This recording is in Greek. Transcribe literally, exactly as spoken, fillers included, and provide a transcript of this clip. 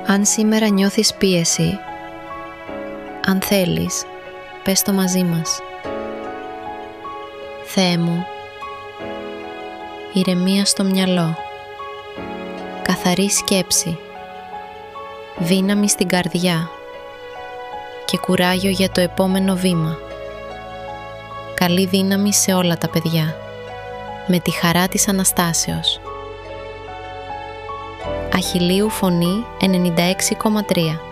Αν σήμερα νιώθεις πίεση, αν θέλεις, πες το μαζί μας. Θεέ μου, ηρεμία στο μυαλό, καθαρή σκέψη, δύναμη στην καρδιά και κουράγιο για το επόμενο βήμα. Καλή δύναμη σε όλα τα παιδιά, με τη χαρά της Αναστάσεως. Αχιλλείου Φωνή ενενήντα έξι κόμμα τρία.